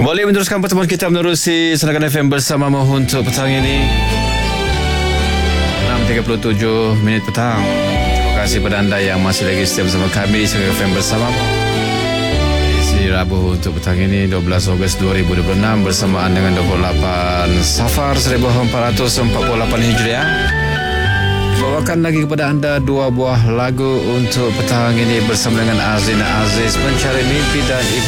Boleh meneruskan pertemuan kita menerusi Senakan FM bersama untuk petang ini 6.37 minit petang. Terima kasih kepada anda yang masih lagi setia bersama kami di Senakan FM bersama. Edisi Rabu untuk petang ini 12 Ogos 2026 bersamaan dengan 28 Safar 1448 Hijriah. Bawakan lagi kepada anda dua buah lagu untuk petang ini bersama dengan Azina Aziz, Mencari Mimpi dan